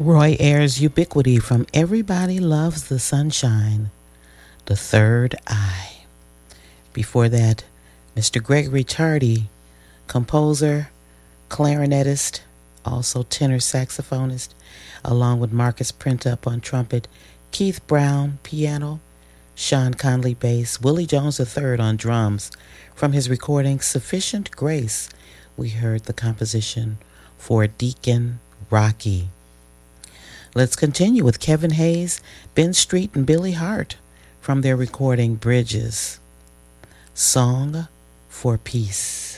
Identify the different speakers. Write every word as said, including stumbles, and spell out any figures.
Speaker 1: Roy Ayers' Ubiquity from Everybody Loves the Sunshine, The Third Eye. Before that, Mister Gregory Tardy, composer, clarinetist, also tenor saxophonist, along with Marcus Printup on trumpet, Keith Brown piano, Sean Conley bass, Willie Jones the third on drums. From his recording Sufficient Grace, we heard the composition for Deacon Rocky. Let's continue with Kevin Hayes, Ben Street, and Billy Hart from their recording Bridges, Song for Peace.